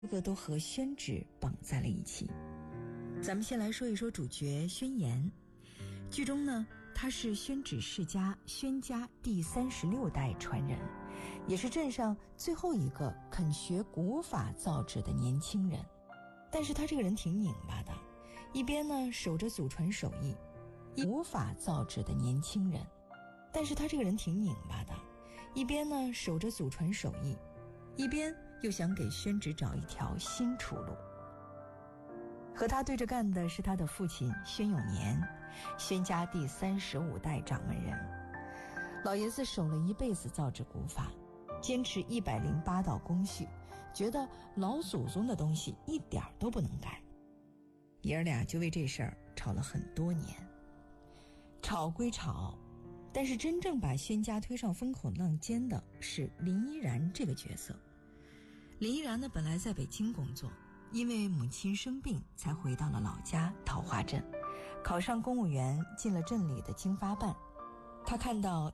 个都和宣旨绑在了一起。咱们先来说一说主角宣言。剧中呢，他是宣旨世家宣家第36代传人，也是镇上最后一个肯学古法造纸的年轻人。但是他这个人挺拧巴的，一边呢守着祖传手艺，古法造纸的年轻人。但是他这个人挺拧巴的，一边呢守着祖传手艺，一边又想给宣旨找一条新出路。和他对着干的是他的父亲宣永年，宣家第35代掌门人。老爷子守了一辈子造纸古法，坚持108道工序，觉得老祖宗的东西一点都不能改。爷儿俩就为这事儿吵了很多年。吵归吵，但是真正把宣家推上风口浪尖的是林依然这个角色。林依然呢，本来在北京工作，因为母亲生病才回到了老家桃花镇，考上公务员，进了镇里的经发办。他看到